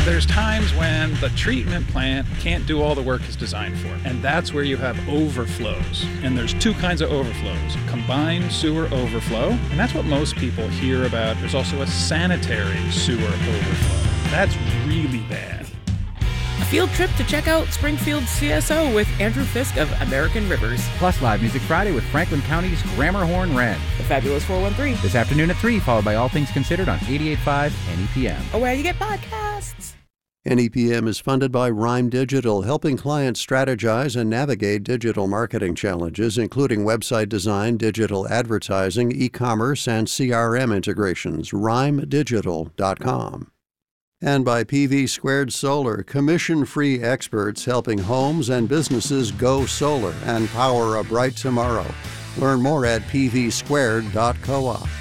There's times when the treatment plant can't do all the work it's designed for, and that's where you have overflows. And there's two kinds of overflows: combined sewer overflow, and that's what most people hear about. There's also a sanitary sewer overflow. That's really bad. A field trip to check out Springfield CSO with Andrew Fisk of American Rivers. Plus Live Music Friday with Franklin County's Grammarhorn Wren. The Fabulous 413. This afternoon at 3, followed by All Things Considered on 88.5 NEPM. Oh, where you get podcasts. NEPM is funded by Rhyme Digital, helping clients strategize and navigate digital marketing challenges, including website design, digital advertising, e-commerce, and CRM integrations. RhymeDigital.com. And by PV Squared Solar, commission-free experts helping homes and businesses go solar and power a bright tomorrow. Learn more at pvsquared.coop.